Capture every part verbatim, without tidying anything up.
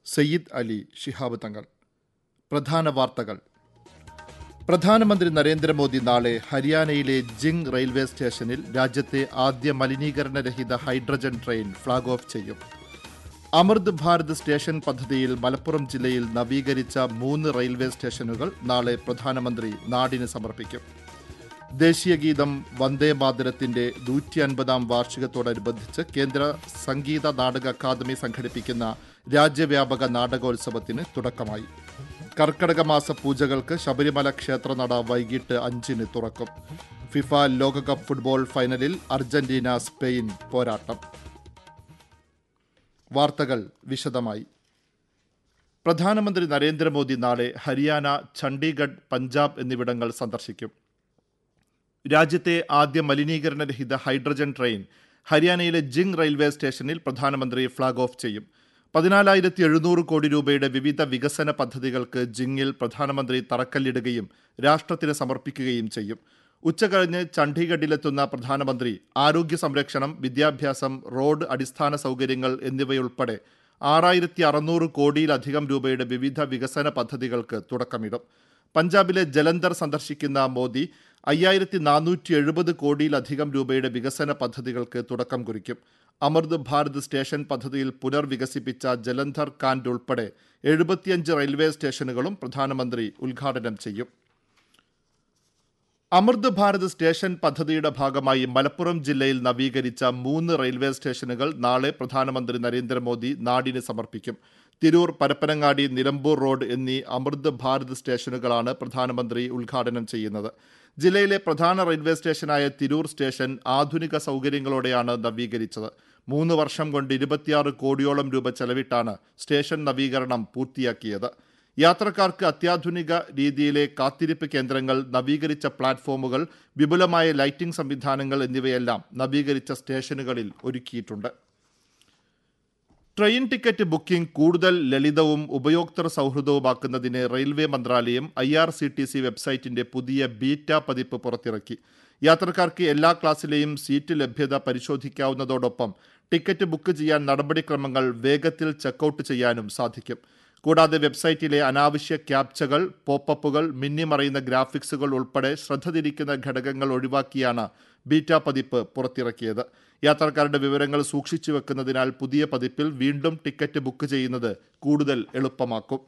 സയ്യിദ് അലി ശിഹാബ് തങ്ങൾ. പ്രധാന വാർത്തകൾ. പ്രധാനമന്ത്രി നരേന്ദ്രമോദി നാളെ ഹരിയാനയിലെ ജിങ് റെയിൽവേ സ്റ്റേഷനിൽ രാജ്യത്തെ ആദ്യ മലിനീകരണരഹിത ഹൈഡ്രജൻ ട്രെയിൻ ഫ്ളാഗ് ഓഫ് ചെയ്യും. അമൃത് ഭാരത് സ്റ്റേഷൻ പദ്ധതിയിൽ മലപ്പുറം ജില്ലയിൽ നവീകരിച്ച മൂന്ന് റെയിൽവേ സ്റ്റേഷനുകൾ നാളെ പ്രധാനമന്ത്രി നാടിന് സമർപ്പിക്കും. ദേശീയഗീതം വന്ദേ മാതരത്തിന്റെ നൂറ്റി അൻപതാം വാർഷികത്തോടനുബന്ധിച്ച് കേന്ദ്ര സംഗീത നാടക അക്കാദമി സംഘടിപ്പിക്കുന്ന രാജ്യവ്യാപക നാടകോത്സവത്തിന് തുടക്കമായി. കർക്കടക മാസ പൂജകൾക്ക് ശബരിമല ക്ഷേത്രനട വൈകിട്ട് അഞ്ചിന് തുറക്കും. ഫിഫ ലോകകപ്പ് ഫുട്ബോൾ ഫൈനലിൽ അർജന്റീന സ്പെയിൻ പോരാട്ടം. വാർത്തകൾ വിശദമായി. പ്രധാനമന്ത്രി നരേന്ദ്രമോദി നാളെ ഹരിയാന, ചണ്ഡീഗഡ്, പഞ്ചാബ് എന്നിവിടങ്ങൾ സന്ദർശിക്കും. രാജ്യത്തെ ആദ്യ മലിനീകരണരഹിത ഹൈഡ്രജൻ ട്രെയിൻ ഹരിയാനയിലെ ജിങ് റെയിൽവേ സ്റ്റേഷനിൽ പ്രധാനമന്ത്രി ഫ്ളാഗ് ഓഫ് ചെയ്യും. പതിനാലായിരത്തി എഴുന്നൂറ് കോടി രൂപയുടെ വിവിധ വികസന പദ്ധതികൾക്ക് ജിങ്ങിൽ പ്രധാനമന്ത്രി തറക്കല്ലിടുകയും രാഷ്ട്രത്തിന് സമർപ്പിക്കുകയും ചെയ്യും. ഉച്ചകഴിഞ്ഞ് ചണ്ഡീഗഡിലെത്തുന്ന പ്രധാനമന്ത്രി ആരോഗ്യ സംരക്ഷണം, വിദ്യാഭ്യാസം, റോഡ്, അടിസ്ഥാന സൗകര്യങ്ങൾ എന്നിവയുൾപ്പെടെ ആറായിരത്തി അറുന്നൂറ് കോടിയിലധികം രൂപയുടെ വിവിധ വികസന പദ്ധതികൾക്ക് തുടക്കമിടും. പഞ്ചാബിലെ ജലന്ധർ സന്ദർശിക്കുന്ന മോദി അയ്യായിരത്തി നാനൂറ്റി എഴുപത് കോടിയിലധികം രൂപയുടെ വികസന പദ്ധതികൾക്ക് തുടക്കം കുറിക്കും. അമൃത് ഭാരത് സ്റ്റേഷൻ പദ്ധതിയിൽ പുനർവികസിപ്പിച്ച ജലന്ധർ കാൻഡ് ഉൾപ്പെടെ എഴുപത്തിയഞ്ച് റെയിൽവേ സ്റ്റേഷനുകളും പ്രധാനമന്ത്രി ഉദ്ഘാടനം ചെയ്യും. അമൃത് ഭാരത് സ്റ്റേഷൻ പദ്ധതിയുടെ ഭാഗമായി മലപ്പുറം ജില്ലയിൽ നവീകരിച്ച മൂന്ന് റെയിൽവേ സ്റ്റേഷനുകൾ നാളെ പ്രധാനമന്ത്രി നരേന്ദ്രമോദി നാടിന് സമർപ്പിക്കും. തിരൂർ, പരപ്പനങ്ങാടി, നിലമ്പൂർ റോഡ് എന്നീ അമൃത് ഭാരത് സ്റ്റേഷനുകളാണ് പ്രധാനമന്ത്രി ഉദ്ഘാടനം ചെയ്യുന്നത്. ജില്ലയിലെ പ്രധാന റെയിൽവേ സ്റ്റേഷനായ തിരൂർ സ്റ്റേഷൻ ആധുനിക സൗകര്യങ്ങളോടെയാണ് നവീകരിച്ചത്. മൂന്ന് വർഷം കൊണ്ട് ഇരുപത്തിയാറ് കോടിയോളം രൂപ ചെലവിട്ടാണ് സ്റ്റേഷൻ നവീകരണം പൂർത്തിയാക്കിയത്. യാത്രക്കാർക്ക് അത്യാധുനിക രീതിയിലെ കാത്തിരിപ്പ് കേന്ദ്രങ്ങൾ, നവീകരിച്ച പ്ലാറ്റ്ഫോമുകൾ, വിപുലമായ ലൈറ്റിംഗ് സംവിധാനങ്ങൾ എന്നിവയെല്ലാം നവീകരിച്ച സ്റ്റേഷനുകളിൽ ഒരുക്കിയിട്ടുണ്ട്. ട്രെയിൻ ടിക്കറ്റ് ബുക്കിംഗ് കൂടുതൽ ലളിതവും ഉപയോക്തൃ സൗഹൃദവുമാക്കുന്നതിന് റെയിൽവേ മന്ത്രാലയം I R C T C വെബ്സൈറ്റിന്റെ പുതിയ ബീറ്റ പതിപ്പ് പുറത്തിറക്കി. യാത്രക്കാർക്ക് എല്ലാ ക്ലാസ്സിലെയും സീറ്റ് ലഭ്യത പരിശോധിക്കാവുന്നതോടൊപ്പം ടിക്കറ്റ് ബുക്ക് ചെയ്യാൻ നടപടിക്രമങ്ങൾ വേഗത്തിൽ ചെക്കൌട്ട് ചെയ്യാനും സാധിക്കും. കൂടാതെ വെബ്സൈറ്റിലെ അനാവശ്യ ക്യാപ്ചകൾ, പോപ്പപ്പുകൾ, മിന്നിമറയുന്ന ഗ്രാഫിക്സുകൾ ഉൾപ്പെടെ ശ്രദ്ധ തിരിക്കുന്ന ഘടകങ്ങൾ ഒഴിവാക്കിയാണ് ബീറ്റ പതിപ്പ് പുറത്തിറക്കിയത്. യാത്രക്കാരുടെ വിവരങ്ങൾ സൂക്ഷിച്ചു വെക്കുന്നതിനാൽ പുതിയ പതിപ്പിൽ വീണ്ടും ടിക്കറ്റ് ബുക്ക് ചെയ്യുന്നത് കൂടുതൽ എളുപ്പമാക്കും.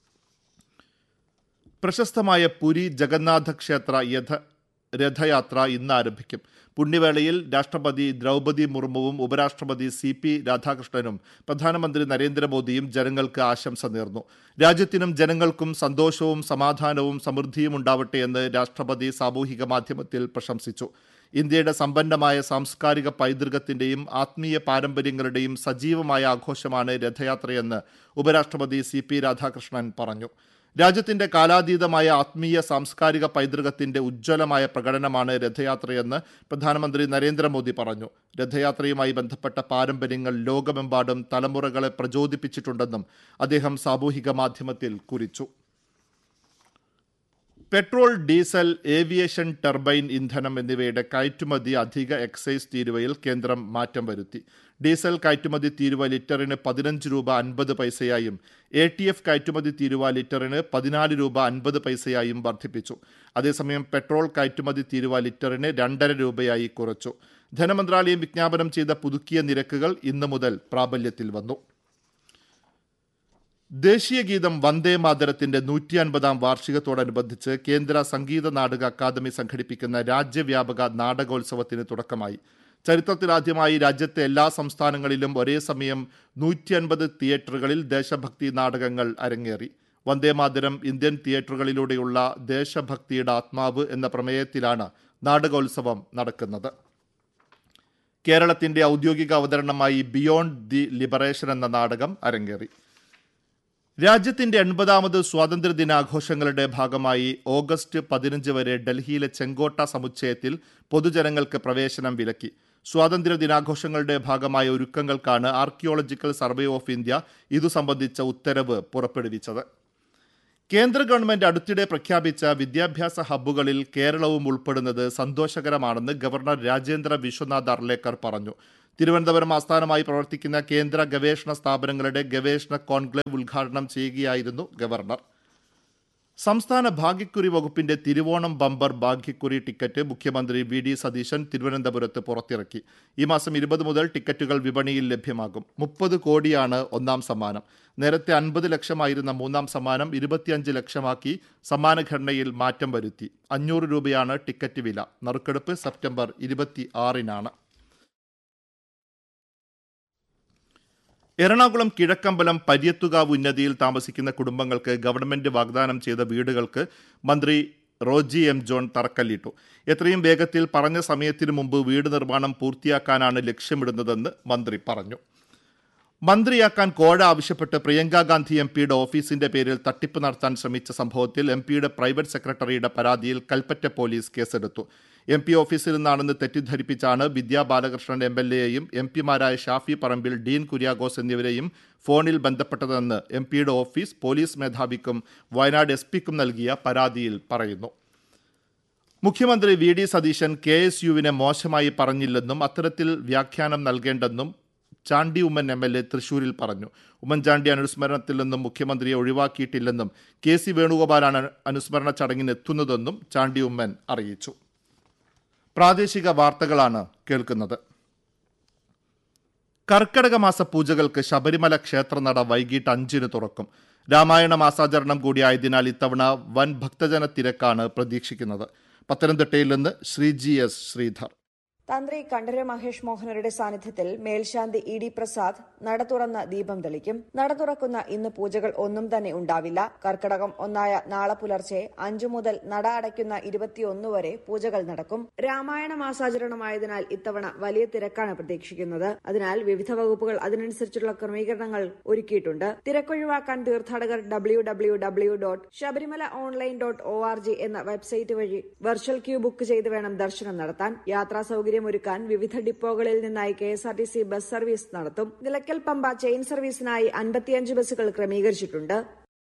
പ്രശസ്തമായ പുരി ജഗന്നാഥ ക്ഷേത്ര യഥ രഥയാത്ര ഇന്ന് ആരംഭിക്കും. പുണ്യവേളയിൽ രാഷ്ട്രപതി ദ്രൗപദി മുർമുവും ഉപരാഷ്ട്രപതി സി പി രാധാകൃഷ്ണനും പ്രധാനമന്ത്രി നരേന്ദ്രമോദിയും ജനങ്ങൾക്ക് ആശംസ നേർന്നു. രാജ്യത്തിനും ജനങ്ങൾക്കും സന്തോഷവും സമാധാനവും സമൃദ്ധിയും ഉണ്ടാവട്ടെ എന്ന് രാഷ്ട്രപതി സാമൂഹിക മാധ്യമത്തിൽ പ്രശംസിച്ചു. ഇന്ത്യയുടെ സമ്പന്നമായ സാംസ്കാരിക പൈതൃകത്തിന്റെയും ആത്മീയ പാരമ്പര്യങ്ങളുടെയും സജീവമായ ആഘോഷമാണ് രഥയാത്രയെന്ന് ഉപരാഷ്ട്രപതി സി പി രാധാകൃഷ്ണൻ പറഞ്ഞു. രാജ്യത്തിന്റെ കാലാതീതമായ ആത്മീയ സാംസ്കാരിക പൈതൃകത്തിന്റെ ഉജ്ജ്വലമായ പ്രകടനമാണ് രഥയാത്രയെന്ന് പ്രധാനമന്ത്രി നരേന്ദ്രമോദി പറഞ്ഞു. രഥയാത്രയുമായി ബന്ധപ്പെട്ട പാരമ്പര്യങ്ങൾ ലോകമെമ്പാടും തലമുറകളെ പ്രചോദിപ്പിച്ചിട്ടുണ്ടെന്നും അദ്ദേഹം സാമൂഹിക മാധ്യമത്തിൽ കുറിച്ചു. പെട്രോൾ, ഡീസൽ, ഏവിയേഷൻ ടർബൈൻ ഇന്ധനം എന്നിവയുടെ കയറ്റുമതി അധിക എക്സൈസ് തീരുവയിൽ കേന്ദ്രം മാറ്റം വരുത്തി. ഡീസൽ കയറ്റുമതി തീരുവ ലിറ്ററിന് പതിനഞ്ച് രൂപ അൻപത് പൈസയായും എ ടി എഫ് കയറ്റുമതി തീരുവ ലിറ്ററിന് പതിനാല് രൂപ അൻപത് പൈസയായും വർദ്ധിപ്പിച്ചു. അതേസമയം പെട്രോൾ കയറ്റുമതി തീരുവ ലിറ്ററിന് രണ്ടര രൂപയായി കുറച്ചു. ധനമന്ത്രാലയം വിജ്ഞാപനം ചെയ്ത പുതുക്കിയ നിരക്കുകൾ ഇന്നു മുതൽ പ്രാബല്യത്തിൽ വന്നു. ദേശീയഗീതം വന്ദേ മാതരത്തിന്റെ നൂറ്റി അൻപതാം വാർഷികത്തോടനുബന്ധിച്ച് കേന്ദ്ര സംഗീത നാടക അക്കാദമി സംഘടിപ്പിക്കുന്ന രാജ്യവ്യാപക നാടകോത്സവത്തിന് തുടക്കമായി. ചരിത്രത്തിലാദ്യമായി രാജ്യത്തെ എല്ലാ സംസ്ഥാനങ്ങളിലും ഒരേ സമയം നൂറ്റി അൻപത് തിയേറ്ററുകളിൽ ദേശഭക്തി നാടകങ്ങൾ അരങ്ങേറി. വന്ദേമാതരം ഇന്ത്യൻ തിയേറ്ററുകളിലൂടെയുള്ള ദേശഭക്തിയുടെ ആത്മാവ് എന്ന പ്രമേയത്തിലാണ് നാടകോത്സവം നടക്കുന്നത്. കേരളത്തിന്റെ ഔദ്യോഗിക അവതരണമായി ബിയോണ്ട് ദി ലിബറേഷൻ എന്ന നാടകം അരങ്ങേറി. രാജ്യത്തിന്റെ എൺപതാമത് സ്വാതന്ത്ര്യ ദിനാഘോഷങ്ങളുടെ ഭാഗമായി ഓഗസ്റ്റ് പതിനഞ്ച് വരെ ഡൽഹിയിലെ ചെങ്കോട്ട സമുച്ചയത്തിൽ പൊതുജനങ്ങൾക്ക് പ്രവേശനം വിലക്കി. സ്വാതന്ത്ര്യ ദിനാഘോഷങ്ങളുടെ ഭാഗമായ ഒരുക്കങ്ങൾക്കാണ് ആർക്കിയോളജിക്കൽ സർവേ ഓഫ് ഇന്ത്യ ഇതു സംബന്ധിച്ച ഉത്തരവ് പുറപ്പെടുവിച്ചത്. കേന്ദ്ര ഗവൺമെന്റ് അടുത്തിടെ പ്രഖ്യാപിച്ച വിദ്യാഭ്യാസ ഹബ്ബുകളിൽ കേരളവും ഉൾപ്പെടുന്നത് സന്തോഷകരമാണെന്ന് ഗവർണർ രാജേന്ദ്ര വിശ്വനാഥ് അർലേക്കർ പറഞ്ഞു. തിരുവനന്തപുരം ആസ്ഥാനമായി പ്രവർത്തിക്കുന്ന കേന്ദ്ര ഗവേഷണ സ്ഥാപനങ്ങളുടെ ഗവേഷണ കോൺക്ലേവ് ഉദ്ഘാടനം ചെയ്യുകയായിരുന്നു ഗവർണർ. സംസ്ഥാന ഭാഗ്യക്കുറി വകുപ്പിന്റെ തിരുവോണം ബമ്പർ ഭാഗ്യക്കുറി ടിക്കറ്റ് മുഖ്യമന്ത്രി വി ഡി സതീശൻ തിരുവനന്തപുരത്ത് പുറത്തിറക്കി. ഈ മാസം ഇരുപത് മുതൽ ടിക്കറ്റുകൾ വിപണിയിൽ ലഭ്യമാകും. മുപ്പത് കോടിയാണ് ഒന്നാം സമ്മാനം. നേരത്തെ അൻപത് ലക്ഷമായിരുന്ന മൂന്നാം സമ്മാനം ഇരുപത്തിയഞ്ച് ലക്ഷമാക്കി സമ്മാനഘടനയിൽ മാറ്റം വരുത്തി. അഞ്ഞൂറ് രൂപയാണ് ടിക്കറ്റ് വില. നറുക്കെടുപ്പ് സെപ്റ്റംബർ ഇരുപത്തി ആറിനാണ്. എറണാകുളം കിഴക്കമ്പലം പര്യത്തുകാവ് ഉന്നതിയിൽ താമസിക്കുന്ന കുടുംബങ്ങൾക്ക് ഗവൺമെന്റ് വാഗ്ദാനം ചെയ്ത വീടുകൾക്ക് മന്ത്രി റോജി എം ജോൺ തറക്കല്ലിട്ടു. എത്രയും വേഗത്തിൽ പറഞ്ഞ സമയത്തിനു മുമ്പ് വീട് നിർമ്മാണം പൂർത്തിയാക്കാനാണ് ലക്ഷ്യമിടുന്നതെന്ന് മന്ത്രി പറഞ്ഞു. മന്ത്രിയാക്കാൻ കോഴ ആവശ്യപ്പെട്ട് പ്രിയങ്ക ഗാന്ധി എം പിയുടെ ഓഫീസിന്റെ പേരിൽ തട്ടിപ്പ് നടത്താൻ ശ്രമിച്ച സംഭവത്തിൽ എം പിയുടെ പ്രൈവറ്റ് സെക്രട്ടറിയുടെ പരാതിയിൽ കൽപ്പറ്റ പോലീസ് കേസെടുത്തു. എം പി ഓഫീസിൽ നിന്നാണെന്ന് തെറ്റിദ്ധരിപ്പിച്ചാണ് വിദ്യാ Balakrishnan M L എയെയും M പിമാരായ Shafi Parambil, Dean Kuriakose എന്നിവരെയും ഫോണിൽ ബന്ധപ്പെട്ടതെന്ന് എം പിയുടെ ഓഫീസ് പോലീസ് മേധാവിക്കും വയനാട് എസ് പിക്കും നൽകിയ പരാതിയിൽ പറയുന്നു. മുഖ്യമന്ത്രി V D Satheesan K S യുവിനെ മോശമായി പറഞ്ഞില്ലെന്നും അത്തരത്തിൽ വ്യാഖ്യാനം നൽകേണ്ടെന്നും Chandy Oommen M L A തൃശൂരിൽ പറഞ്ഞു. ഉമ്മൻചാണ്ടി അനുസ്മരണത്തിൽ നിന്നും മുഖ്യമന്ത്രിയെ ഒഴിവാക്കിയിട്ടില്ലെന്നും കെ സി വേണുഗോപാലാണ് അനുസ്മരണ ചടങ്ങിന് എത്തുന്നതെന്നും ചാണ്ടി ഉമ്മൻ അറിയിച്ചു. പ്രാദേശിക വാർത്തകളാണ് കേൾക്കുന്നത്. കർക്കടക മാസ പൂജകൾക്ക് ശബരിമല ക്ഷേത്രനട വൈകിട്ട് അഞ്ചിന് തുറക്കും. രാമായണ മാസാചരണം കൂടിയായതിനാൽ ഇത്തവണ വൻ ഭക്തജന തിരക്കാണ് പ്രതീക്ഷിക്കുന്നത്. പത്തനംതിട്ടയിൽ നിന്ന് ശ്രീജി എസ് ശ്രീധർ. തന്ത്രി കണ്ഠര മഹേഷ് മോഹനരുടെ സാന്നിധ്യത്തിൽ മേൽശാന്തി ഇ ഡി പ്രസാദ് നട തുറന്ന് ദീപം തെളിക്കും. നട തുറക്കുന്ന ഇന്ന് പൂജകൾ ഒന്നും തന്നെ ഉണ്ടാവില്ല. കർക്കടകം ഒന്നായ നാളെ പുലർച്ചെ അഞ്ചു മുതൽ നട അടയ്ക്കുന്ന ഇരുപത്തിയൊന്ന് വരെ പൂജകൾ നടക്കും. രാമായണ മാസാചരണമായതിനാൽ ഇത്തവണ വലിയ തിരക്കാണ് പ്രതീക്ഷിക്കുന്നത്. അതിനാൽ വിവിധ വകുപ്പുകൾ അതിനനുസരിച്ചുള്ള ക്രമീകരണങ്ങൾ ഒരുക്കിയിട്ടുണ്ട്. തിരക്കൊഴിവാക്കാൻ തീർത്ഥാടകർ W W W dot Sabarimala online dot O R G എന്ന വെബ്സൈറ്റ് വഴി വെർച്വൽ ക്യൂ ബുക്ക് ചെയ്ത് വേണം ദർശനം നടത്താൻ. യാത്രാ സൌകര്യം ഒരുക്കാൻ വിവിധ ഡിപ്പോകളിൽ നിന്നായി K S R T C bus service നടത്തും. നിലയ്ക്കൽ പമ്പ ചെയിൻ സർവീസിനായി അൻപത്തിയഞ്ച് ബസ്സുകൾ ക്രമീകരിച്ചിട്ടുണ്ട്.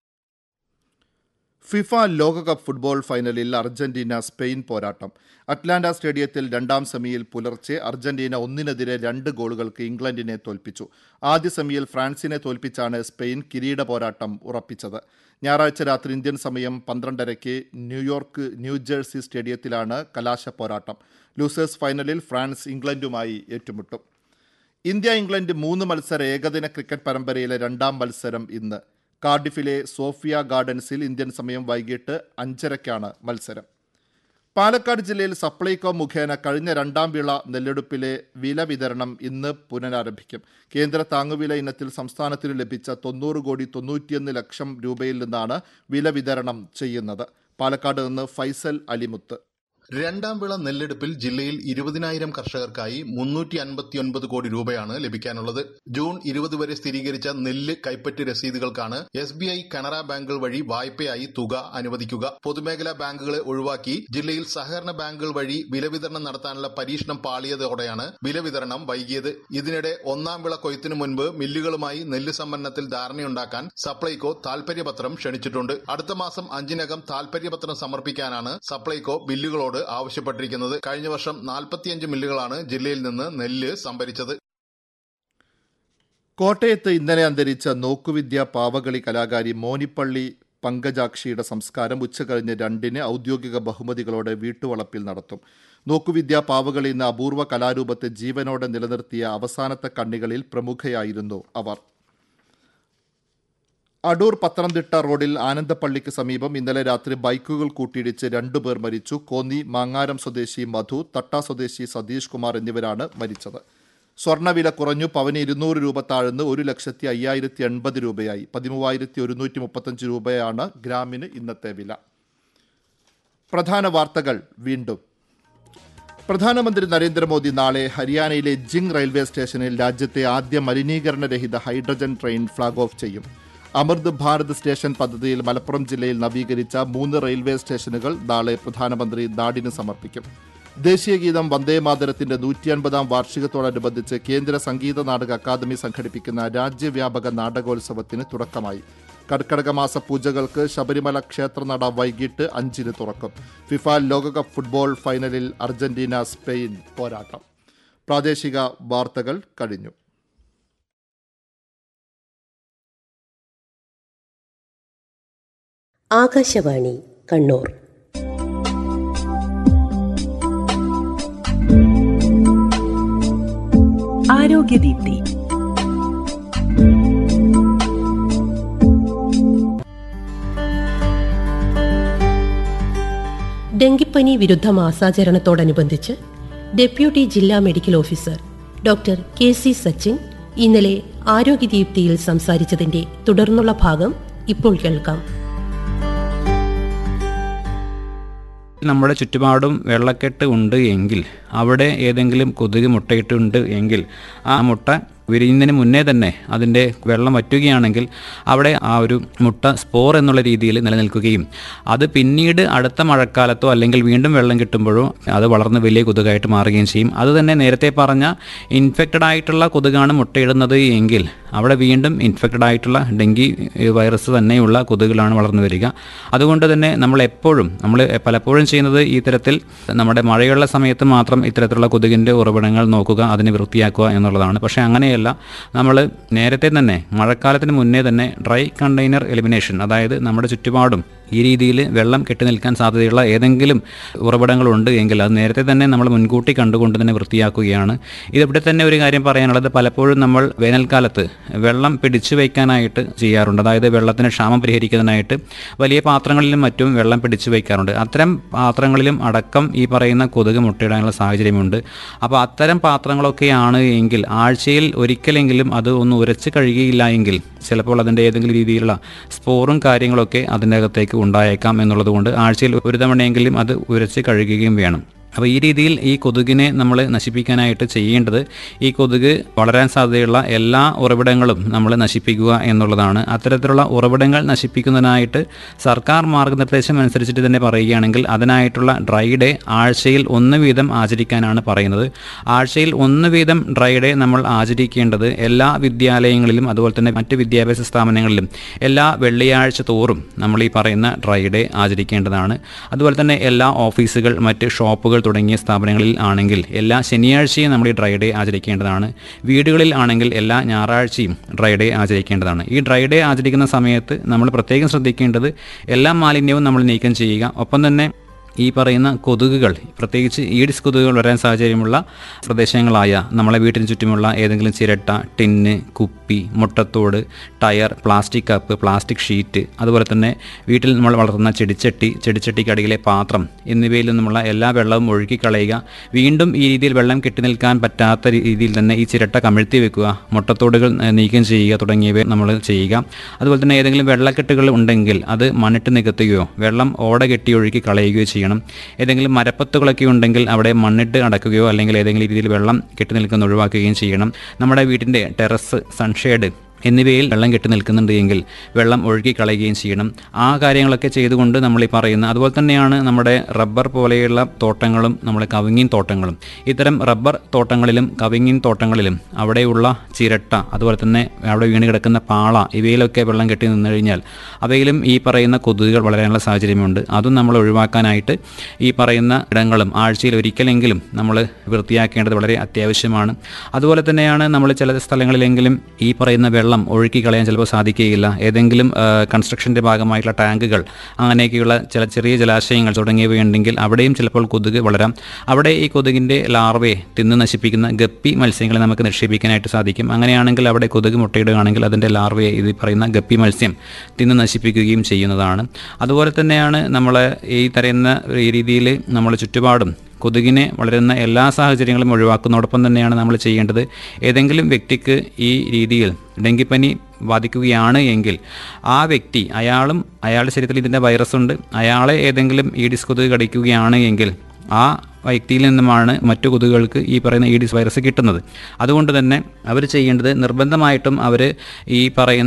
ഫിഫ ലോകകപ്പ് ഫുട്ബോൾ ഫൈനലിൽ അർജന്റീന സ്പെയിൻ പോരാട്ടം. അറ്റ്ലാന്റ സ്റ്റേഡിയത്തിൽ രണ്ടാം സെമിയിൽ പുലർച്ചെ അർജന്റീന ഒന്നിനെതിരെ രണ്ട് ഗോളുകൾക്ക് ഇംഗ്ലണ്ടിനെ തോൽപ്പിച്ചു. ആദ്യ സെമിയിൽ ഫ്രാൻസിനെ തോൽപ്പിച്ചാണ് സ്പെയിൻ കിരീട പോരാട്ടം ഉറപ്പിച്ചത്. ഞായറാഴ്ച രാത്രി ഇന്ത്യൻ സമയം പന്ത്രണ്ടരയ്ക്ക് ന്യൂയോർക്ക് ന്യൂജേഴ്സി സ്റ്റേഡിയത്തിലാണ് കലാശ പോരാട്ടം. ലൂസേഴ്സ് ഫൈനലിൽ ഫ്രാൻസ് ഇംഗ്ലണ്ടുമായി ഏറ്റുമുട്ടും. ഇന്ത്യ ഇംഗ്ലണ്ട് മൂന്ന് മത്സര ഏകദിന ക്രിക്കറ്റ് പരമ്പരയിലെ രണ്ടാം മത്സരം ഇന്ന്. കാർഡിഫിലെ സോഫിയ ഗാർഡൻസിൽ ഇന്ത്യൻ സമയം വൈകിട്ട് അഞ്ചരയ്ക്കാണ് മത്സരം. പാലക്കാട് ജില്ലയിൽ സപ്ലൈകോ മുഖേന കഴിഞ്ഞ രണ്ടാം വിള നെല്ലെടുപ്പിലെ വില വിതരണം ഇന്ന് പുനരാരംഭിക്കും. കേന്ദ്ര താങ്ങുവില ഇനത്തിൽ സംസ്ഥാനത്തിന് ലഭിച്ച തൊണ്ണൂറ് കോടി തൊണ്ണൂറ്റിയൊന്ന് ലക്ഷം രൂപയിൽ നിന്നാണ് വില വിതരണം ചെയ്യുന്നത്. പാലക്കാട് നിന്ന് ഫൈസൽ അലിമുത്ത്. രണ്ടാം വിള നെല്ലെടുപ്പിൽ ജില്ലയിൽ ഇരുപതിനായിരം കർഷകർക്കായി മുന്നൂറ്റി അൻപത്തിയൊൻപത് കോടി രൂപയാണ് ലഭിക്കാനുള്ളത്. ജൂൺ ഇരുപത് വരെ സ്ഥിരീകരിച്ച നെല്ല് കൈപ്പറ്റ് രസീതുകൾക്കാണ് എസ് ബി ഐ, കനറ ബാങ്കുകൾ വഴി വായ്പയായി തുക അനുവദിക്കുക. പൊതുമേഖലാ ബാങ്കുകളെ ഒഴിവാക്കി ജില്ലയിൽ സഹകരണ ബാങ്കുകൾ വഴി വില വിതരണം നടത്താനുള്ള പരീക്ഷണം പാളിയതോടെയാണ് വില വിതരണം വൈകിയത്. ഇതിനിടെ ഒന്നാം വിള കൊയ്ത്തിനു മുൻപ് മില്ലുകളുമായി നെല്ല് സംഭരണത്തിൽ ധാരണയുണ്ടാക്കാൻ സപ്ലൈകോ താൽപര്യപത്രം ക്ഷണിച്ചിട്ടുണ്ട്. അടുത്ത മാസം അഞ്ചിനകം താൽപര്യപത്രം സമർപ്പിക്കാനാണ് സപ്ലൈകോ ബില്ലുകളോട് ആവശ്യപ്പെട്ടിരിക്കുന്നത്. കഴിഞ്ഞ വർഷം നാൽപ്പത്തിയഞ്ച് മില്ലുകളാണ് ജില്ലയിൽ നിന്ന് നെല്ല് സംഭരിച്ചത്. കോട്ടയത്ത് ഇന്നലെ അന്തരിച്ച നോക്കുവിദ്യ പാവകളി കലാകാരി മോനിപ്പള്ളി പങ്കജാക്ഷിയുടെ സംസ്കാരം ഉച്ചകഴിഞ്ഞ് രണ്ടിന് ഔദ്യോഗിക ബഹുമതികളോടെ വീട്ടുവളപ്പിൽ നടത്തും. നോക്കുവിദ്യ പാവകളി എന്ന അപൂർവ കലാരൂപത്തെ ജീവനോടെ നിലനിർത്തിയ അവസാനത്തെ കണ്ണികളിൽ പ്രമുഖയായിരുന്നു അവർ. അടൂർ പത്തനംതിട്ട റോഡിൽ ആനന്ദപ്പള്ളിക്ക് സമീപം ഇന്നലെ രാത്രി ബൈക്കുകൾ കൂട്ടിയിടിച്ച് രണ്ടുപേർ മരിച്ചു. കോന്നി മാങ്ങാരം സ്വദേശി മധു, തട്ട സ്വദേശി സതീഷ് കുമാർ എന്നിവരാണ് മരിച്ചത്. സ്വർണ്ണവില കുറഞ്ഞു. പവന് ഇരുന്നൂറ് രൂപ താഴ്ന്ന് ഒരു ലക്ഷത്തി അയ്യായിരത്തി എൺപത് രൂപയായി. പതിമൂവായിരത്തി ഒരുന്നൂറ്റി മുപ്പത്തഞ്ച് രൂപയാണ് ഗ്രാമിന് ഇന്നത്തെ വില. പ്രധാന വാർത്തകൾ വീണ്ടും. പ്രധാനമന്ത്രി നരേന്ദ്രമോദി നാളെ ഹരിയാനയിലെ ജിങ് റെയിൽവേ സ്റ്റേഷനിൽ രാജ്യത്തെ ആദ്യ മലിനീകരണരഹിത ഹൈഡ്രജൻ ട്രെയിൻ ഫ്ളാഗ് ഓഫ് ചെയ്യും. അമൃത് ഭാരത് സ്റ്റേഷൻ പദ്ധതിയിൽ മലപ്പുറം ജില്ലയിൽ നവീകരിച്ച മൂന്ന് റെയിൽവേ സ്റ്റേഷനുകൾ നാളെ പ്രധാനമന്ത്രി നാടിന് സമർപ്പിക്കും. ദേശീയഗീതം വന്ദേമാതരത്തിന്റെ നൂറ്റി അൻപതാം വാർഷികത്തോടനുബന്ധിച്ച് കേന്ദ്ര സംഗീത നാടക അക്കാദമി സംഘടിപ്പിക്കുന്ന രാജ്യവ്യാപക നാടകോത്സവത്തിന് തുടക്കമായി. കർക്കടക മാസ പൂജകൾക്ക് ശബരിമല ക്ഷേത്രനട വൈകിട്ട് അഞ്ചിന് തുറക്കും. ഫിഫ ലോകകപ്പ് ഫുട്ബോൾ ഫൈനലിൽ അർജന്റീന സ്പെയിൻ പോരാട്ടം. പ്രാദേശിക വാർത്തകൾ കഴിഞ്ഞു. ആകാശവാണി കണ്ണൂർ. ആരോഗ്യദീപ്തി. ഡെങ്കിപ്പനി വിരുദ്ധ മാസാചരണത്തോടനുബന്ധിച്ച് ഡെപ്യൂട്ടി ജില്ലാ medical officer doctor K C Sachin ഇന്നലെ ആരോഗ്യദീപ്തിയിൽ സംസാരിച്ചതിന്റെ തുടർന്നുള്ള ഭാഗം ഇപ്പോൾ കേൾക്കാം. നമ്മുടെ ചുറ്റുപാടും വെള്ളക്കെട്ട് ഉണ്ട് എങ്കിൽ, അവിടെ ഏതെങ്കിലും കൊതുക് മുട്ടയിട്ടുണ്ട് എങ്കിൽ ആ മുട്ട വിരിയുന്നതിന് മുന്നേ തന്നെ അതിൻ്റെ വെള്ളം വറ്റുകയാണെങ്കിൽ അവിടെ ആ ഒരു മുട്ട സ്പോർ എന്നുള്ള രീതിയിൽ നിലനിൽക്കുകയും അത് പിന്നീട് അടുത്ത മഴക്കാലത്തോ അല്ലെങ്കിൽ വീണ്ടും വെള്ളം കിട്ടുമ്പോഴോ അത് വളർന്ന് വലിയ കൊതുകായിട്ട് മാറുകയും ചെയ്യും. അത് തന്നെ നേരത്തെ പറഞ്ഞ ഇൻഫെക്റ്റഡ് ആയിട്ടുള്ള കൊതുകാണ് മുട്ടയിടുന്നത് എങ്കിൽ അവിടെ വീണ്ടും ഇൻഫെക്റ്റഡ് ആയിട്ടുള്ള ഡെങ്കി വൈറസ് തന്നെയുള്ള കൊതുകുകളാണ് വളർന്നു വരിക. അതുകൊണ്ട് തന്നെ നമ്മൾ എപ്പോഴും നമ്മൾ പലപ്പോഴും ചെയ്യുന്നത് ഈ തരത്തിൽ നമ്മുടെ മഴയുള്ള സമയത്ത് മാത്രം ഇത്തരത്തിലുള്ള കൊതുകിൻ്റെ ഉറവിടങ്ങൾ നോക്കുക, അതിനെ വൃത്തിയാക്കുക എന്നുള്ളതാണ്. പക്ഷേ അങ്ങനെയല്ല, നമ്മൾ നേരത്തെ തന്നെ മഴക്കാലത്തിന് മുന്നേ തന്നെ ഡ്രൈ കണ്ടെയ്നർ എലിമിനേഷൻ, അതായത് നമ്മുടെ ചുറ്റുപാടും ഈ രീതിയിൽ വെള്ളം കെട്ടി നിൽക്കാൻ സാധ്യതയുള്ള ഏതെങ്കിലും ഉറവിടങ്ങളുണ്ട് എങ്കിൽ അത് നേരത്തെ തന്നെ നമ്മൾ മുൻകൂട്ടി കണ്ടുകൊണ്ട് തന്നെ വൃത്തിയാക്കുകയാണ്. ഇതിവിടെ തന്നെ ഒരു കാര്യം പറയാനുള്ളത്, പലപ്പോഴും നമ്മൾ വേനൽക്കാലത്ത് വെള്ളം പിടിച്ചു വയ്ക്കാനായിട്ട് ചെയ്യാറുണ്ട്. അതായത് വെള്ളത്തിന് ക്ഷാമം പരിഹരിക്കുന്നതിനായിട്ട് വലിയ പാത്രങ്ങളിലും മറ്റും വെള്ളം പിടിച്ചു വയ്ക്കാറുണ്ട്. അത്തരം പാത്രങ്ങളിലും അടക്കം ഈ പറയുന്ന കൊതുക് മുട്ടയിടാനുള്ള സാഹചര്യമുണ്ട്. അപ്പോൾ അത്തരം പാത്രങ്ങളൊക്കെയാണ് എങ്കിൽ ആഴ്ചയിൽ ഒരിക്കലെങ്കിലും അത് ഒന്ന് ഉരച്ച് കഴുകിയില്ല എങ്കിൽ ചിലപ്പോൾ അതിൻ്റെ ഏതെങ്കിലും രീതിയിലുള്ള സ്പോറും കാര്യങ്ങളൊക്കെ അതിൻ്റെ അകത്തേക്ക് ഉണ്ടായേക്കാം എന്നുള്ളത് കൊണ്ട് ആഴ്ചയിൽ ഒരു തവണയെങ്കിലും അത് ഉരച്ച് കഴുകുകയും വേണം. അപ്പോൾ ഈ രീതിയിൽ ഈ കൊതുകിനെ നമ്മൾ നശിപ്പിക്കാനായിട്ട് ചെയ്യേണ്ടത് ഈ കൊതുക് വളരാൻ സാധ്യതയുള്ള എല്ലാ ഉറവിടങ്ങളും നമ്മൾ നശിപ്പിക്കുക എന്നുള്ളതാണ്. അത്തരത്തിലുള്ള ഉറവിടങ്ങൾ നശിപ്പിക്കുന്നതിനായിട്ട് സർക്കാർ മാർഗ്ഗനിർദ്ദേശം അനുസരിച്ചിട്ട് തന്നെ പറയുകയാണെങ്കിൽ അതിനായിട്ടുള്ള ഡ്രൈ ഡേ ആഴ്ചയിൽ ഒന്ന് വീതം ആചരിക്കാനാണ് പറയുന്നത്. ആഴ്ചയിൽ ഒന്ന് വീതം ഡ്രൈ ഡേ നമ്മൾ ആചരിക്കേണ്ടത് എല്ലാ വിദ്യാലയങ്ങളിലും അതുപോലെ തന്നെ മറ്റ് വിദ്യാഭ്യാസ സ്ഥാപനങ്ങളിലും എല്ലാ വെള്ളിയാഴ്ച തോറും നമ്മൾ ഈ പറയുന്ന ഡ്രൈ ഡേ ആചരിക്കേണ്ടതാണ്. അതുപോലെ തന്നെ എല്ലാ ഓഫീസുകൾ, മറ്റ് ഷോപ്പുകൾ തുടങ്ങിയ സ്ഥാപനങ്ങളിൽ ആണെങ്കിൽ എല്ലാ ശനിയാഴ്ചയും നമ്മൾ ഈ ഡ്രൈ ഡേ ആചരിക്കേണ്ടതാണ്. വീടുകളിൽ ആണെങ്കിൽ എല്ലാ ഞായറാഴ്ചയും ഡ്രൈ ഡേ ആചരിക്കേണ്ടതാണ്. ഈ ഡ്രൈ ഡേ ആചരിക്കുന്ന സമയത്ത് നമ്മൾ പ്രത്യേകം ശ്രദ്ധിക്കേണ്ടത് എല്ലാ മാലിന്യവും നമ്മൾ നീക്കം ചെയ്യുക. ഒപ്പം തന്നെ ഈ പറയുന്ന കൊതുകുകൾ, പ്രത്യേകിച്ച് ഈഡിസ് കൊതുകുകൾ വരാൻ സാഹചര്യമുള്ള പ്രദേശങ്ങളായ നമ്മളെ വീട്ടിന് ചുറ്റുമുള്ള ഏതെങ്കിലും ചിരട്ട, ടിന്ന്, കുപ്പി, മുട്ടത്തോട്, tyre, plastic cup, plastic sheet, അതുപോലെ തന്നെ വീട്ടിൽ നമ്മൾ വളർത്തുന്ന ചെടിച്ചട്ടി, ചെടിച്ചട്ടിക്കടിയിലെ പാത്രം എന്നിവയിൽ നിന്നുമുള്ള എല്ലാ വെള്ളവും ഒഴുക്കി കളയുക. വീണ്ടും ഈ രീതിയിൽ വെള്ളം കെട്ടി നിൽക്കാൻ പറ്റാത്ത രീതിയിൽ തന്നെ ഈ ചിരട്ട കമിഴ്ത്തി വെക്കുക, മുട്ടത്തോടുകൾ നീക്കം ചെയ്യുക തുടങ്ങിയവ നമ്മൾ ചെയ്യുക. അതുപോലെ തന്നെ ഏതെങ്കിലും വെള്ളക്കെട്ടുകൾ ഉണ്ടെങ്കിൽ അത് മണ്ണിട്ട് നികത്തുകയോ വെള്ളം ഓട കെട്ടി ഒഴുക്കി കളയുകയോ ചെയ്യണം. ഏതെങ്കിലും മരപ്പത്തുകളൊക്കെ ഉണ്ടെങ്കിൽ അവിടെ മണ്ണിട്ട് അടക്കുകയോ അല്ലെങ്കിൽ ഏതെങ്കിലും രീതിയിൽ വെള്ളം കെട്ടി നിൽക്കുന്ന ഒഴിവാക്കുകയും ചെയ്യണം. നമ്മുടെ വീട്ടിൻ്റെ ടെറസ്, സൺഷെയ്ഡ് എന്നിവയിൽ വെള്ളം കെട്ടി നിൽക്കുന്നുണ്ട് എങ്കിൽ വെള്ളം ഒഴുകി കളയുകയും ചെയ്യണം. ആ കാര്യങ്ങളൊക്കെ ചെയ്തുകൊണ്ട് നമ്മൾ ഈ പറയുന്ന, അതുപോലെ തന്നെയാണ് നമ്മുടെ റബ്ബർ പോലെയുള്ള തോട്ടങ്ങളും നമ്മുടെ കവുങ്ങിൻ തോട്ടങ്ങളും. ഇത്തരം റബ്ബർ തോട്ടങ്ങളിലും കവുങ്ങിൻ തോട്ടങ്ങളിലും അവിടെയുള്ള ചിരട്ട, അതുപോലെ തന്നെ അവിടെ വീണ് കിടക്കുന്ന പാള, ഇവയിലൊക്കെ വെള്ളം കെട്ടി നിന്ന് കഴിഞ്ഞാൽ അവയിലും ഈ പറയുന്ന കൊതുകുകൾ വളരാനുള്ള സാഹചര്യമുണ്ട്. അതും നമ്മൾ ഒഴിവാക്കാനായിട്ട് ഈ പറയുന്ന ഇടങ്ങളും ആഴ്ചയിൽ ഒരിക്കലെങ്കിലും നമ്മൾ വൃത്തിയാക്കേണ്ടത് വളരെ അത്യാവശ്യമാണ്. അതുപോലെ തന്നെയാണ് നമ്മൾ ചില സ്ഥലങ്ങളിലെങ്കിലും ഈ പറയുന്ന വെള്ളം ഒഴുക്കി കളയാൻ ചിലപ്പോൾ സാധിക്കുകയില്ല. ഏതെങ്കിലും കൺസ്ട്രക്ഷൻ്റെ ഭാഗമായിട്ടുള്ള ടാങ്കുകൾ, അങ്ങനെയൊക്കെയുള്ള ചില ചെറിയ ജലാശയങ്ങൾ തുടങ്ങിയവയുണ്ടെങ്കിൽ അവിടെയും ചിലപ്പോൾ കൊതുക് വളരാം. അവിടെ ഈ കൊതുകിൻ്റെ ലാർവയെ തിന്ന് നശിപ്പിക്കുന്ന ഗപ്പി മത്സ്യങ്ങളെ നമുക്ക് നിക്ഷേപിക്കാനായിട്ട് സാധിക്കും. അങ്ങനെയാണെങ്കിൽ അവിടെ കൊതുക് മുട്ടയിടുകയാണെങ്കിൽ അതിൻ്റെ ലാർവയെ ഇത് പറയുന്ന ഗപ്പി മത്സ്യം തിന്ന് നശിപ്പിക്കുകയും ചെയ്യുന്നതാണ്. അതുപോലെ തന്നെയാണ് നമ്മൾ ഈ തരുന്ന ഈ രീതിയിൽ നമ്മൾ ചുറ്റുപാടും കൊതുകിനെ വളരുന്ന എല്ലാ സാഹചര്യങ്ങളും ഒഴിവാക്കുന്നതോടൊപ്പം തന്നെയാണ് നമ്മൾ ചെയ്യേണ്ടത്. ഏതെങ്കിലും വ്യക്തിക്ക് ഈ രീതിയിൽ ഡെങ്കിപ്പനി ബാധിക്കുകയാണ് എങ്കിൽ ആ വ്യക്തി, അയാളും അയാളുടെ ശരീരത്തിൽ ഇതിൻ്റെ വൈറസ് ഉണ്ട്, അയാളെ ഏതെങ്കിലും ഈഡിസ് കൊതുക് കടിക്കുകയാണ് എങ്കിൽ ആ വ്യക്തിയിൽ നിന്നുമാണ് മറ്റു കൊതുകുകൾക്ക് ഈ പറയുന്ന ഈഡിസ് വൈറസ് കിട്ടുന്നത്. അതുകൊണ്ട് തന്നെ അവർ ചെയ്യേണ്ടത് നിർബന്ധമായിട്ടും അവർ ഈ പറയുന്ന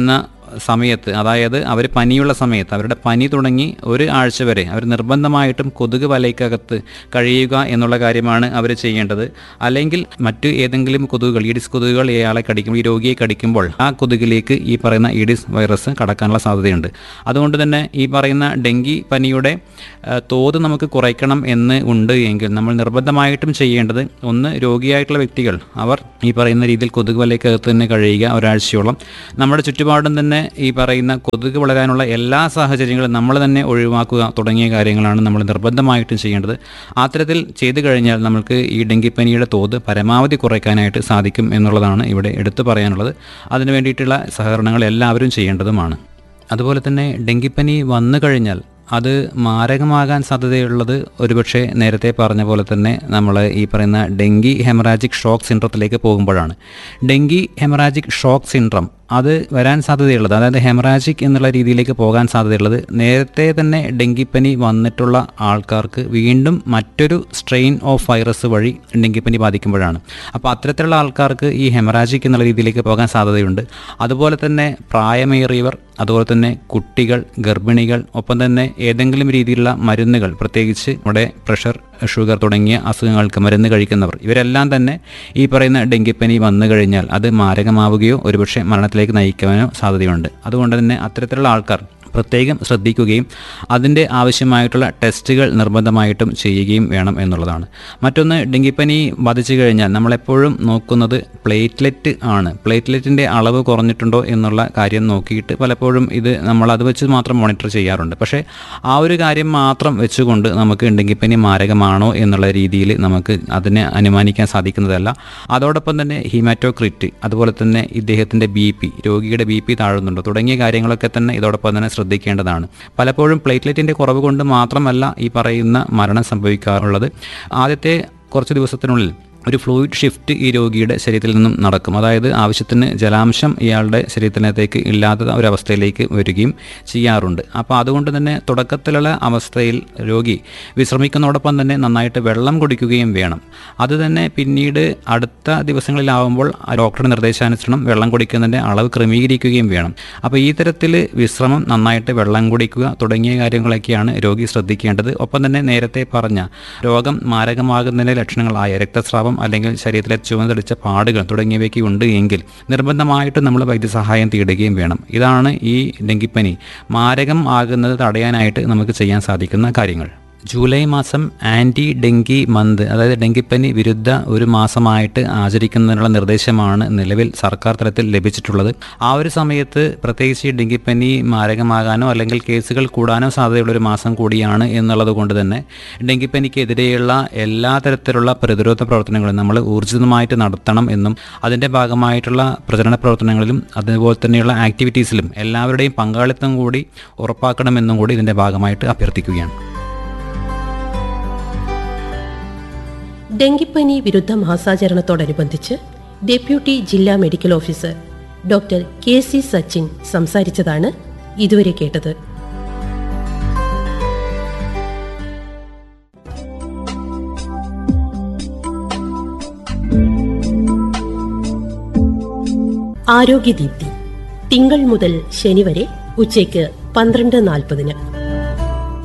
സമയത്ത്, അതായത് അവർ പനിയുള്ള സമയത്ത്, അവരുടെ പനി തുടങ്ങി ഒരു ആഴ്ച വരെ അവർ നിർബന്ധമായിട്ടും കൊതുക് വലയ്ക്കകത്ത് കഴിയുക എന്നുള്ള കാര്യമാണ് അവർ ചെയ്യേണ്ടത്. അല്ലെങ്കിൽ മറ്റ് ഏതെങ്കിലും കൊതുകുകൾ, ഈഡിസ് കൊതുകുകൾ ഇയാളെ കടിക്കുമ്പോൾ, ഈ രോഗിയെ കടിക്കുമ്പോൾ ആ കൊതുകിലേക്ക് ഈ പറയുന്ന ഈഡിസ് വൈറസ് കടക്കാനുള്ള സാധ്യതയുണ്ട്. അതുകൊണ്ട് തന്നെ ഈ പറയുന്ന ഡെങ്കി പനിയുടെ തോത് നമുക്ക് കുറയ്ക്കണം എന്ന് ഉണ്ട് എങ്കിൽ നമ്മൾ നിർബന്ധമായിട്ടും ചെയ്യേണ്ടത്, ഒന്ന് രോഗിയായിട്ടുള്ള വ്യക്തികൾ അവർ ഈ പറയുന്ന രീതിയിൽ കൊതുക് വലയ്ക്കകത്ത് തന്നെ കഴിയുക ഒരാഴ്ചയോളം. നമ്മുടെ ചുറ്റുപാടും തന്നെ ഈ പറയുന്ന കൊതുക് വളരാനുള്ള എല്ലാ സാഹചര്യങ്ങളും നമ്മൾ തന്നെ ഒഴിവാക്കുക തുടങ്ങിയ കാര്യങ്ങളാണ് നമ്മൾ നിർബന്ധമായിട്ടും ചെയ്യേണ്ടത്. അത്തരത്തിൽ ചെയ്തു കഴിഞ്ഞാൽ നമുക്ക് ഈ ഡെങ്കിപ്പനിയുടെ തോത് പരമാവധി കുറയ്ക്കാനായിട്ട് സാധിക്കും എന്നുള്ളതാണ് ഇവിടെ എടുത്തു പറയാനുള്ളത്. അതിനു വേണ്ടിയിട്ടുള്ള സഹകരണങ്ങൾ എല്ലാവരും ചെയ്യേണ്ടതുമാണ്. അതുപോലെ തന്നെ ഡെങ്കിപ്പനി വന്നു കഴിഞ്ഞാൽ അത് മാരകമാകാൻ സാധ്യതയുള്ളത് ഒരുപക്ഷെ നേരത്തെ പറഞ്ഞ പോലെ തന്നെ നമ്മൾ ഈ പറയുന്ന ഡെങ്കി ഹെമറാജിക് ഷോക്ക് സിൻഡ്രത്തിലേക്ക് പോകുമ്പോഴാണ്. ഡെങ്കി ഹെമറാജിക് ഷോക്ക് സിൻഡ്രം അത് വരാൻ സാധ്യതയുള്ളത്, അതായത് ഹെമറാജിക് എന്നുള്ള രീതിയിലേക്ക് പോകാൻ സാധ്യതയുള്ളത് നേരത്തെ തന്നെ ഡെങ്കിപ്പനി വന്നിട്ടുള്ള ആൾക്കാർക്ക് വീണ്ടും മറ്റൊരു സ്ട്രെയിൻ ഓഫ് വൈറസ് വഴി ഡെങ്കിപ്പനി ബാധിക്കുമ്പോഴാണ്. അപ്പോൾ അത്തരത്തിലുള്ള ആൾക്കാർക്ക് ഈ ഹെമറാജിക് എന്നുള്ള രീതിയിലേക്ക് പോകാൻ സാധ്യതയുണ്ട്. അതുപോലെ തന്നെ പ്രായമേറിയവർ, അതുപോലെ തന്നെ കുട്ടികൾ, ഗർഭിണികൾ, ഒപ്പം തന്നെ ഏതെങ്കിലും രീതിയിലുള്ള മരുന്നുകൾ, പ്രത്യേകിച്ച് നമ്മുടെ പ്രഷർ, ഷുഗർ തുടങ്ങിയ അസുഖങ്ങൾക്ക് മരുന്ന് കഴിക്കുന്നവർ, ഇവരെല്ലാം തന്നെ ഈ പറയുന്ന ഡെങ്കിപ്പനി വന്നു കഴിഞ്ഞാൽ അത് മാരകമാവുകയോ ഒരുപക്ഷെ മരണത്തിലേക്ക് നയിക്കാനോ സാധ്യതയുണ്ട്. അതുകൊണ്ട് തന്നെ അത്തരത്തിലുള്ള ആൾക്കാർ പ്രത്യേകം ശ്രദ്ധിക്കുകയും അതിൻ്റെ ആവശ്യമായിട്ടുള്ള ടെസ്റ്റുകൾ നിർബന്ധമായിട്ടും ചെയ്യുകയും വേണം എന്നുള്ളതാണ്. മറ്റൊന്ന്, ഡെങ്കിപ്പനി ബാധിച്ചു കഴിഞ്ഞാൽ നമ്മളെപ്പോഴും നോക്കുന്നത് പ്ലേറ്റ്ലെറ്റ് ആണ്. പ്ലേറ്റ്ലെറ്റിൻ്റെ അളവ് കുറഞ്ഞിട്ടുണ്ടോ എന്നുള്ള കാര്യം നോക്കിയിട്ട് പലപ്പോഴും ഇത് നമ്മൾ അത് വെച്ച് മാത്രം മോണിറ്റർ ചെയ്യാറുണ്ട്. പക്ഷേ ആ ഒരു കാര്യം മാത്രം വെച്ചുകൊണ്ട് നമുക്ക് ഡെങ്കിപ്പനി മാരകമാണോ എന്നുള്ള രീതിയിൽ നമുക്ക് അതിനെ അനുമാനിക്കാൻ സാധിക്കുന്നതല്ല. അതോടൊപ്പം തന്നെ ഹീമാറ്റോക്രിറ്റ്, അതുപോലെ തന്നെ ഇദ്ദേഹത്തിൻ്റെ ബി പി, രോഗിയുടെ ബി പി താഴുന്നുണ്ടോ തുടങ്ങിയ കാര്യങ്ങളൊക്കെ തന്നെ ഇതോടൊപ്പം തന്നെ ശ്രദ്ധിക്കേണ്ടതാണ്. പലപ്പോഴും പ്ലേറ്റ്ലെറ്റിൻ്റെ കുറവ് കൊണ്ട് മാത്രമല്ല ഈ പറയുന്ന മരണം സംഭവിക്കാറുള്ളത്. ആദ്യത്തെ കുറച്ച് ദിവസത്തിനുള്ളിൽ ഒരു ഫ്ലൂയിഡ് ഷിഫ്റ്റ് ഈ രോഗിയുടെ ശരീരത്തിൽ നിന്നും നടക്കും. അതായത് ആവശ്യത്തിന് ജലാംശം ഇയാളുടെ ശരീരത്തിനകത്തേക്ക് ഇല്ലാത്ത ഒരവസ്ഥയിലേക്ക് വരികയും ചെയ്യാറുണ്ട്. അപ്പോൾ അതുകൊണ്ട് തന്നെ തുടക്കത്തിലുള്ള അവസ്ഥയിൽ രോഗി വിശ്രമിക്കുന്നതോടൊപ്പം തന്നെ നന്നായിട്ട് വെള്ളം കുടിക്കുകയും വേണം. അത് തന്നെ പിന്നീട് അടുത്ത ദിവസങ്ങളിലാവുമ്പോൾ ഡോക്ടറുടെ നിർദ്ദേശാനുസരണം വെള്ളം കുടിക്കുന്നതിൻ്റെ അളവ് ക്രമീകരിക്കുകയും വേണം. അപ്പോൾ ഈ തരത്തിൽ വിശ്രമം, നന്നായിട്ട് വെള്ളം കുടിക്കുക തുടങ്ങിയ കാര്യങ്ങളൊക്കെയാണ് രോഗി ശ്രദ്ധിക്കേണ്ടത്. ഒപ്പം തന്നെ നേരത്തെ പറഞ്ഞ രോഗം മാരകമാകുന്നതിൻ്റെ ലക്ഷണങ്ങളായ രക്തസ്രാവം അല്ലെങ്കിൽ ശരീരത്തിലെ ചുവന്നടിച്ച പാടുകൾ തുടങ്ങിയവയ്ക്ക് ഉണ്ട് എങ്കിൽ നിർബന്ധമായിട്ടും നമ്മൾ വൈദ്യസഹായം തേടുകയും വേണം. ഇതാണ് ഈ ഡെങ്കിപ്പനി മാരകം ആകുന്നത് തടയാനായിട്ട് നമുക്ക് ചെയ്യാൻ സാധിക്കുന്ന കാര്യങ്ങൾ. ജൂലൈ മാസം ആൻറ്റി ഡെങ്കി മന്ത്, അതായത് ഡെങ്കിപ്പനി വിരുദ്ധ ഒരു മാസമായിട്ട് ആചരിക്കുന്നതിനുള്ള നിർദ്ദേശമാണ് നിലവിൽ സർക്കാർ തലത്തിൽ ലഭിച്ചിട്ടുള്ളത്. ആ ഒരു സമയത്ത് പ്രത്യേകിച്ച് ഡെങ്കിപ്പനി മാരകമാകാനോ അല്ലെങ്കിൽ കേസുകൾ കൂടാനോ സാധ്യതയുള്ളൊരു മാസം കൂടിയാണ് എന്നുള്ളത് കൊണ്ട് തന്നെ ഡെങ്കിപ്പനിക്കെതിരെയുള്ള എല്ലാ തരത്തിലുള്ള പ്രതിരോധ പ്രവർത്തനങ്ങളും നമ്മൾ ഊർജിതമായിട്ട് നടത്തണം എന്നും അതിൻ്റെ ഭാഗമായിട്ടുള്ള പ്രചരണ പ്രവർത്തനങ്ങളിലും അതുപോലെ തന്നെയുള്ള ആക്ടിവിറ്റീസിലും എല്ലാവരുടെയും പങ്കാളിത്തം കൂടി ഉറപ്പാക്കണമെന്നും കൂടി ഇതിൻ്റെ ഭാഗമായിട്ട് അഭ്യർത്ഥിക്കുകയാണ്. ഡെങ്കിപ്പനി വിരുദ്ധ മാസാചരണത്തോടനുബന്ധിച്ച് ഡെപ്യൂട്ടി ജില്ലാ medical officer doctor K C Sachin സംസാരിച്ചതാണ് ഇതുവരെ കേട്ടത്. ആരോഗ്യദീപ്തി തിങ്കൾ മുതൽ ശനി വരെ ഉച്ചയ്ക്ക് പന്ത്രണ്ട് നാൽപ്പതിന്.